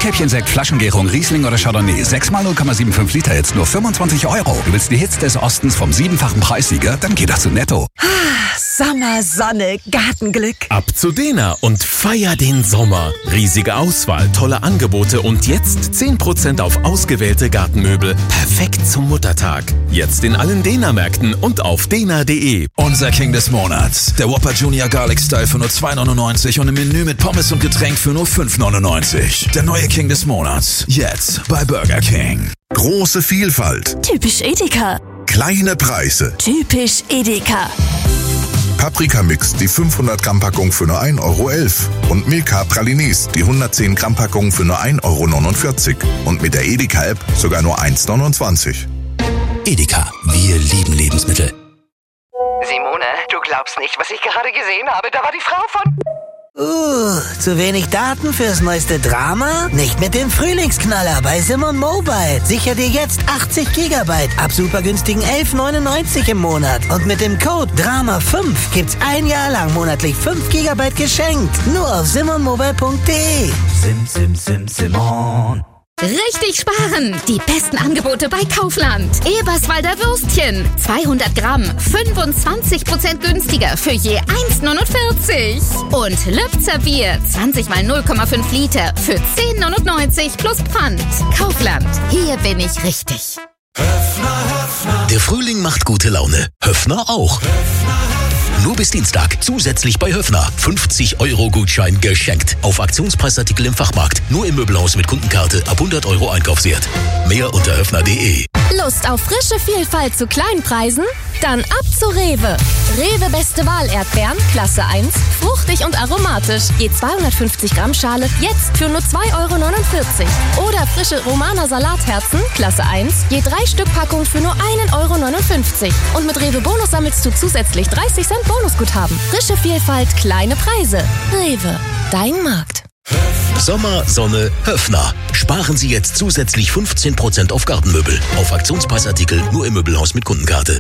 Rotkäppchensekt, Flaschengärung, Riesling oder Chardonnay. 6x 0,75 Liter jetzt nur 25 €. Du willst die Hits des Ostens vom 7-fachen Preissieger? Dann geh doch zu Netto. Sommer, Sonne, Gartenglück. Ab zu Dena und feier den Sommer. Riesige Auswahl, tolle Angebote und jetzt 10% auf ausgewählte Gartenmöbel. Perfekt zum Muttertag. Jetzt in allen Dena-Märkten und auf dena.de. Unser King des Monats. Der Whopper Junior Garlic Style für nur 2,99 und im Menü mit Pommes und Getränk für nur 5,99. Der neue King des Monats. Jetzt bei Burger King. Große Vielfalt. Typisch Edeka. Kleine Preise. Typisch Edeka. Paprika-Mix, die 500 Gramm Packung für nur 1,11 € und Milka Pralinis, die 110 Gramm Packung für nur 1,49 € und mit der Edeka-App sogar nur 1,29 €. Edeka, wir lieben Lebensmittel. Simone, du glaubst nicht, was ich gerade gesehen habe. Da war die Frau von... Zu wenig Daten fürs neueste Drama? Nicht mit dem Frühlingsknaller bei Simon Mobile. Sicher dir jetzt 80 GB ab super günstigen 11,99 € im Monat. Und mit dem Code DRAMA5 gibt's ein Jahr lang monatlich 5 GB geschenkt. Nur auf simonmobile.de. Simon. Richtig sparen! Die besten Angebote bei Kaufland. Eberswalder Würstchen. 200 Gramm. 25% günstiger für je 1,49 €. Und Lübzer Bier. 20 mal 0,5 Liter für 10,99 € plus Pfand. Kaufland. Hier bin ich richtig. Der Frühling macht gute Laune. Höffner auch. Nur bis Dienstag. Zusätzlich bei Höffner. 50 € Gutschein geschenkt. Auf Aktionspreisartikel im Fachmarkt. Nur im Möbelhaus mit Kundenkarte ab 100 € Einkaufswert. Mehr unter höffner.de. Lust auf frische Vielfalt zu kleinen Preisen? Dann ab zu Rewe. Rewe Beste Wahl Erdbeeren, Klasse 1, fruchtig und aromatisch. Je 250 Gramm Schale, jetzt für nur 2,49 €. Oder frische Romaner Salatherzen, Klasse 1, je 3 Stück Packung für nur 1,59 €. Und mit Rewe Bonus sammelst du zusätzlich 30 Cent Bonusguthaben. Frische Vielfalt, kleine Preise. Rewe, dein Markt. Sommer, Sonne, Höffner. Sparen Sie jetzt zusätzlich 15% auf Gartenmöbel. Auf Aktionspreisartikel nur im Möbelhaus mit Kundenkarte.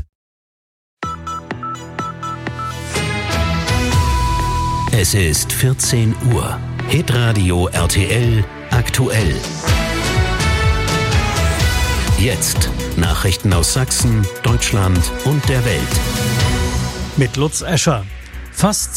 Es ist 14 Uhr. Hitradio RTL aktuell. Jetzt Nachrichten aus Sachsen, Deutschland und der Welt. Mit Lutz Escher. Fast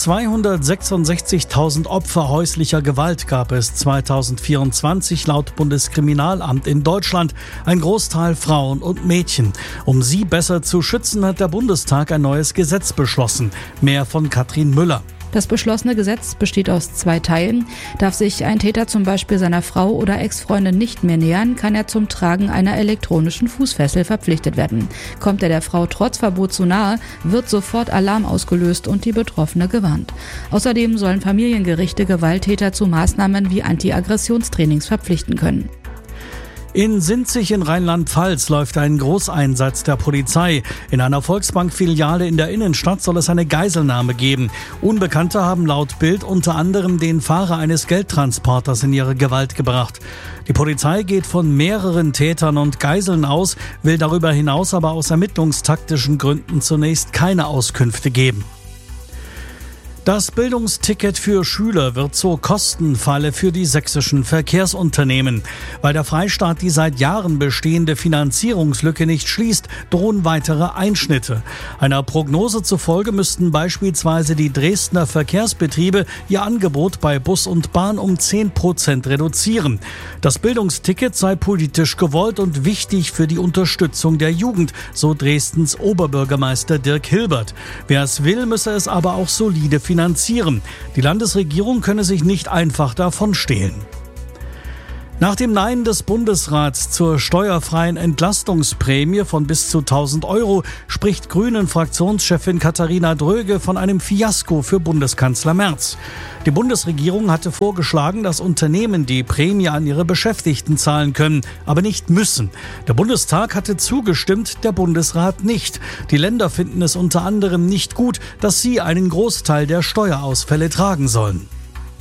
266.000 Opfer häuslicher Gewalt gab es 2024 laut Bundeskriminalamt in Deutschland. Ein Großteil Frauen und Mädchen. Um sie besser zu schützen, hat der Bundestag ein neues Gesetz beschlossen. Mehr von Katrin Müller. Das beschlossene Gesetz besteht aus 2 Teilen. Darf sich ein Täter zum Beispiel seiner Frau oder Ex-Freundin nicht mehr nähern, kann er zum Tragen einer elektronischen Fußfessel verpflichtet werden. Kommt er der Frau trotz Verbot zu nahe, wird sofort Alarm ausgelöst und die Betroffene gewarnt. Außerdem sollen Familiengerichte Gewalttäter zu Maßnahmen wie Anti-Aggressionstrainings verpflichten können. In Sinzig in Rheinland-Pfalz läuft ein Großeinsatz der Polizei. In einer Volksbank-Filiale in der Innenstadt soll es eine Geiselnahme geben. Unbekannte haben laut Bild unter anderem den Fahrer eines Geldtransporters in ihre Gewalt gebracht. Die Polizei geht von mehreren Tätern und Geiseln aus, will darüber hinaus aber aus ermittlungstaktischen Gründen zunächst keine Auskünfte geben. Das Bildungsticket für Schüler wird zur Kostenfalle für die sächsischen Verkehrsunternehmen. Weil der Freistaat die seit Jahren bestehende Finanzierungslücke nicht schließt, drohen weitere Einschnitte. Einer Prognose zufolge müssten beispielsweise die Dresdner Verkehrsbetriebe ihr Angebot bei Bus und Bahn um 10% reduzieren. Das Bildungsticket sei politisch gewollt und wichtig für die Unterstützung der Jugend, so Dresdens Oberbürgermeister Dirk Hilbert. Wer es will, müsse es aber auch solide finanzieren. Die Landesregierung könne sich nicht einfach davon stehlen. Nach dem Nein des Bundesrats zur steuerfreien Entlastungsprämie von bis zu 1.000 € spricht Grünen-Fraktionschefin Katharina Dröge von einem Fiasko für Bundeskanzler Merz. Die Bundesregierung hatte vorgeschlagen, dass Unternehmen die Prämie an ihre Beschäftigten zahlen können, aber nicht müssen. Der Bundestag hatte zugestimmt, der Bundesrat nicht. Die Länder finden es unter anderem nicht gut, dass sie einen Großteil der Steuerausfälle tragen sollen.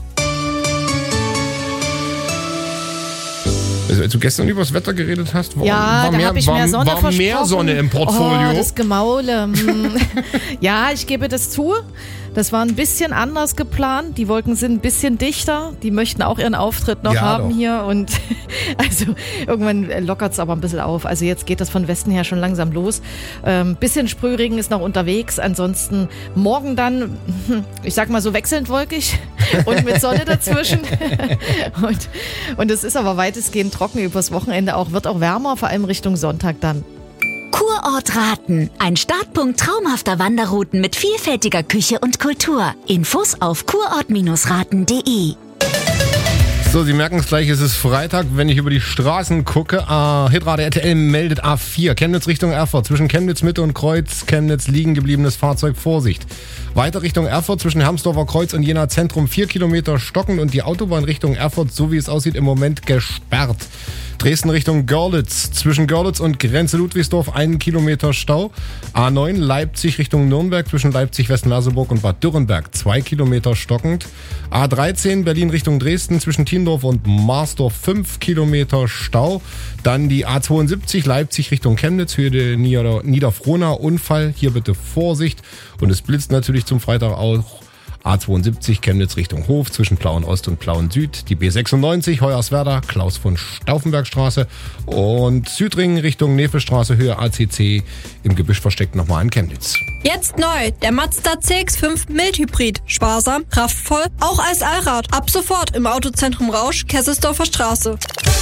Als du gestern über das Wetter geredet hast, da habe ich mehr Sonne versprochen. Mehr Sonne im Portfolio. Oh, das Gemaule. Ja, ich gebe das zu. Das war ein bisschen anders geplant. Die Wolken sind ein bisschen dichter. Die möchten auch ihren Auftritt noch haben hier. Und also irgendwann lockert es aber ein bisschen auf. Also jetzt geht das von Westen her schon langsam los. Bisschen Sprühregen ist noch unterwegs. Ansonsten morgen dann, ich sag mal so wechselnd wolkig und mit Sonne dazwischen. Und es ist aber weitestgehend trocken übers Wochenende auch. Wird auch wärmer, vor allem Richtung Sonntag dann. Kurort Raten. Ein Startpunkt traumhafter Wanderrouten mit vielfältiger Küche und Kultur. Infos auf kurort-raten.de. So, Sie merken es gleich, es ist Freitag, wenn ich über die Straßen gucke. Hitradio RTL meldet A4, Chemnitz Richtung Erfurt. Zwischen Chemnitz Mitte und Kreuz, Chemnitz liegen gebliebenes Fahrzeug, Vorsicht. Weiter Richtung Erfurt, zwischen Hermsdorfer Kreuz und Jena Zentrum 4 Kilometer stockend und die Autobahn Richtung Erfurt, so wie es aussieht, im Moment gesperrt. Dresden Richtung Görlitz, zwischen Görlitz und Grenze Ludwigsdorf 1 Kilometer Stau. A9 Leipzig Richtung Nürnberg, zwischen Leipzig-Westmerseburg und Bad Dürrenberg 2 Kilometer stockend. A13 Berlin Richtung Dresden, zwischen Tiendorf und Marsdorf 5 Kilometer Stau. Dann die A72 Leipzig Richtung Chemnitz, Höhe Niederfrohna, Unfall, hier bitte Vorsicht. Und es blitzt natürlich zum Freitag auch. A72 Chemnitz Richtung Hof zwischen Plauen Ost und Plauen Süd, die B96 Hoyerswerda, Klaus von Stauffenbergstraße und Südringen Richtung Nefelstraße, Höhe ACC im Gebüsch versteckt nochmal in Chemnitz. Jetzt neu, der Mazda CX-5 Mildhybrid. Sparsam, kraftvoll, auch als Allrad. Ab sofort im Autozentrum Rausch, Kesselsdorfer Straße.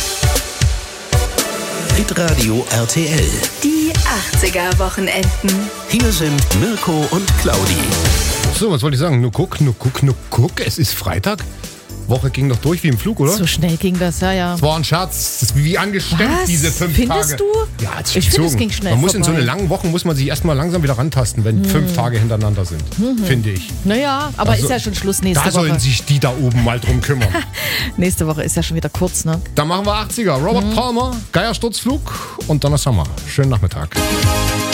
Hitradio RTL. Die 80er-Wochenenden. Hier sind Mirko und Claudi. So, was wollte ich sagen? Nur guck, es ist Freitag. Woche ging doch durch wie im Flug, oder? So schnell ging das, ja. Es war ein Scherz. Das ist wie angestemmt, diese 5 Tage. Findest du? Ja, ich finde, es ging schnell Man muss vorbei. in so eine langen Woche muss man sich erstmal langsam wieder rantasten, wenn 5 Tage hintereinander sind, finde ich. Naja, aber Also, ist ja schon Schluss nächste Woche. Da sollen sich die da oben mal drum kümmern. Nächste Woche ist ja schon wieder kurz, ne? Dann machen wir 80er. Robert Palmer, Geiersturzflug und Donna Summer. Schönen Nachmittag.